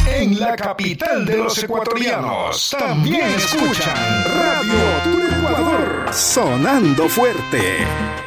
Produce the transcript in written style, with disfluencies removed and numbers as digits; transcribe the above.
En la capital de los ecuatorianos también escuchan Radio Tour Ecuador. Sonando fuerte.